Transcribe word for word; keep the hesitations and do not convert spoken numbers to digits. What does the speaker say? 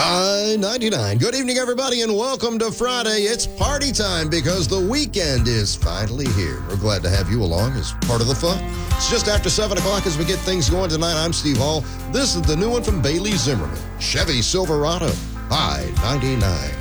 High ninety-nine. Good evening, everybody, and welcome to Friday. It's party time because the weekend is finally here. We're glad to have you along as part of the fun. It's just after seven o'clock as we get things going tonight. I'm Steve Hall. This is the new one from Bailey Zimmerman, Chevy Silverado, High ninety-nine.